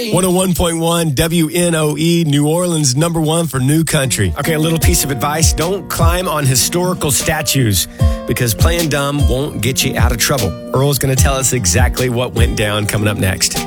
101.1 WNOE, New Orleans, number one for new country. Okay, a little piece of advice. Don't climb on historical statues because playing dumb won't get you out of trouble. Earl's going to tell us exactly what went down coming up next.